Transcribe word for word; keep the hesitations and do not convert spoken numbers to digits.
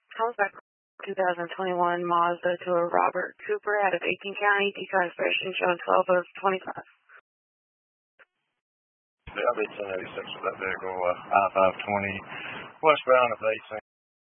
How's that two thousand twenty-one Mazda to a Robert Cooper out of Aiken County, decal expiration showing twelve of twenty-five. Yeah, I'll be ten eighty-six with that vehicle, uh, I five twenty, westbound of eighteen.